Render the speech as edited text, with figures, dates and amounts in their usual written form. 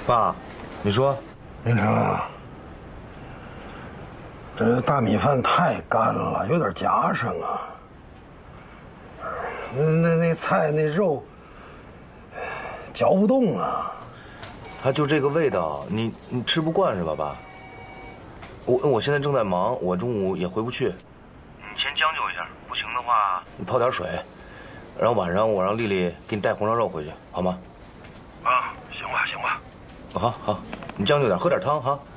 爸，你说， 明成啊，这大米饭太干了，有点夹生啊。那菜那肉嚼不动啊。 它就这个味道，你吃不惯是吧，爸？我现在正在忙，我中午也回不去。你先将就一下，不行的话你泡点水，然后晚上我让丽丽给你带红烧肉回去，好吗？ 啊，行吧，行吧。 好，你将就点，喝点汤哈。